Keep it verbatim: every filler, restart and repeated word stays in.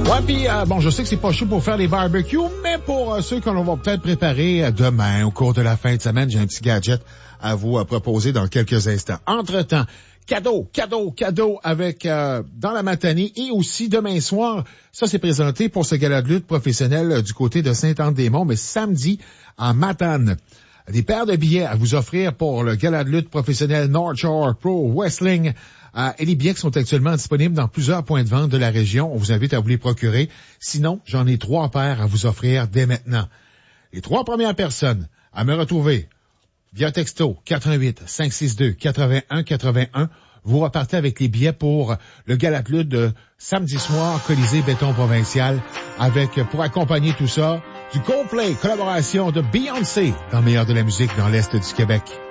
Ouais, puis euh, bon, je sais que c'est pas chaud pour faire les barbecues, mais pour euh, ceux qu'on va peut-être préparer euh, demain, au cours de la fin de semaine, j'ai un petit gadget à vous euh, proposer dans quelques instants. Entre-temps, cadeau, cadeau, cadeau avec euh, dans la matinée et aussi demain soir. Ça, c'est présenté pour ce gala de lutte professionnel euh, du côté de Saint-Anne-des-Monts, mais samedi en Matane. Des paires de billets à vous offrir pour le gala de lutte professionnel North Shore Pro Wrestling. Euh, et les billets qui sont actuellement disponibles dans plusieurs points de vente de la région. On vous invite à vous les procurer. Sinon, j'en ai trois paires à vous offrir dès maintenant. Les trois premières personnes à me retrouver via texto quatre un huit, cinq six deux, huit un huit un. Vous repartez avec les billets pour le gala de lutte de samedi soir, Colisée Béton Provincial, avec, pour accompagner tout ça, du Coldplay, collaboration de Beyoncé dans le meilleur de la musique dans l'Est du Québec.